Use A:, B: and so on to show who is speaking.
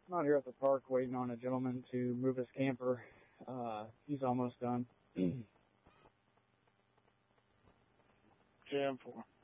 A: I'm out here at the park waiting on a gentleman to move his camper. He's almost done.
B: Jam 4.